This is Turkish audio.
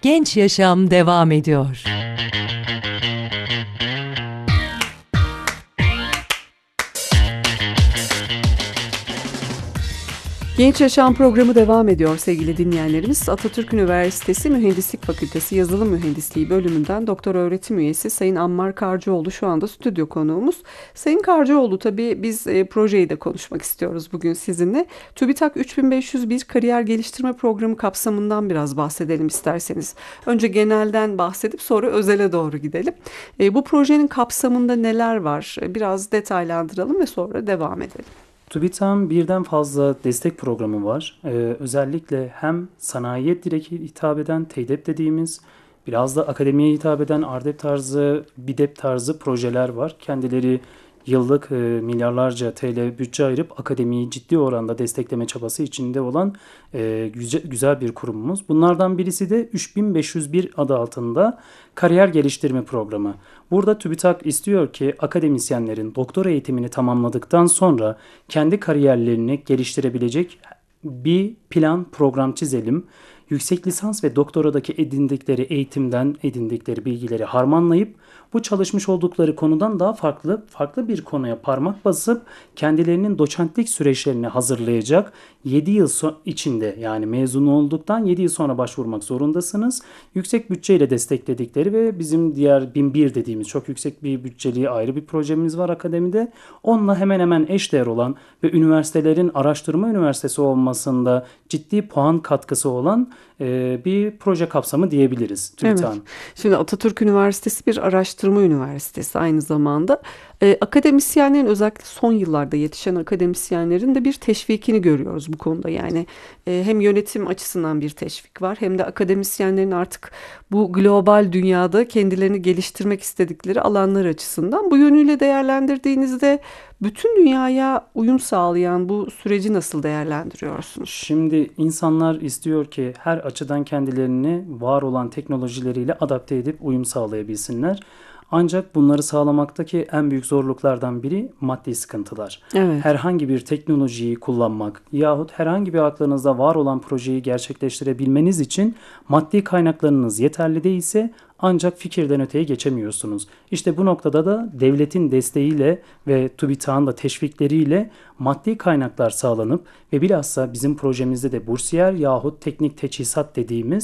Genç Yaşam devam ediyor. Genç Yaşam programı devam ediyor sevgili dinleyenlerimiz. Atatürk Üniversitesi Mühendislik Fakültesi Yazılım Mühendisliği bölümünden doktor öğretim üyesi Sayın Ammar Karcıoğlu şu anda stüdyo konuğumuz. Sayın Karcıoğlu, tabii biz projeyi de konuşmak istiyoruz bugün sizinle. TÜBİTAK 3501 Kariyer Geliştirme Programı kapsamından biraz bahsedelim isterseniz. Önce genelden bahsedip sonra özele doğru gidelim. Bu projenin kapsamında neler var? Biraz detaylandıralım ve sonra devam edelim. TÜBİTAK'ın birden fazla destek programı var. Özellikle hem sanayiye direkt hitap eden TEİDEP dediğimiz, biraz da akademiye hitap eden ARDEP tarzı, BİDEP tarzı projeler var. Kendileri yıllık milyarlarca TL bütçe ayırıp akademiyi ciddi oranda destekleme çabası içinde olan güzel bir kurumumuz. Bunlardan birisi de 3501 adı altında kariyer geliştirme programı. Burada TÜBİTAK istiyor ki akademisyenlerin doktora eğitimini tamamladıktan sonra kendi kariyerlerini geliştirebilecek bir plan, program çizelim. Yüksek lisans ve doktoradaki edindikleri eğitimden edindikleri bilgileri harmanlayıp bu çalışmış oldukları konudan daha farklı bir konuya parmak basıp kendilerinin doçentlik süreçlerini hazırlayacak 7 yıl içinde, yani mezun olduktan 7 yıl sonra başvurmak zorundasınız. Yüksek bütçeyle destekledikleri ve bizim diğer 1001 dediğimiz çok yüksek bir bütçeli ayrı bir projemiz var akademide. Onunla hemen hemen eşdeğer olan ve üniversitelerin araştırma üniversitesi olmasında ciddi puan katkısı olan bir proje kapsamı diyebiliriz TÜBİTAK'ın. Evet. Şimdi Atatürk Üniversitesi bir araştırma üniversitesi aynı zamanda. Akademisyenlerin, özellikle son yıllarda yetişen akademisyenlerin de bir teşvikini görüyoruz bu konuda. Yani hem yönetim açısından bir teşvik var, hem de akademisyenlerin artık bu global dünyada kendilerini geliştirmek istedikleri alanlar açısından. Bu yönüyle değerlendirdiğinizde bütün dünyaya uyum sağlayan bu süreci nasıl değerlendiriyorsunuz? Şimdi insanlar istiyor ki her açıdan kendilerini var olan teknolojileriyle adapte edip uyum sağlayabilsinler. Ancak bunları sağlamaktaki en büyük zorluklardan biri maddi sıkıntılar. Evet. Herhangi bir teknolojiyi kullanmak yahut herhangi bir aklınızda var olan projeyi gerçekleştirebilmeniz için maddi kaynaklarınız yeterli değilse ancak fikirden öteye geçemiyorsunuz. İşte bu noktada da devletin desteğiyle ve TÜBİTAK'ın da teşvikleriyle maddi kaynaklar sağlanıp ve bilhassa bizim projemizde de bursiyer yahut teknik teçhizat dediğimiz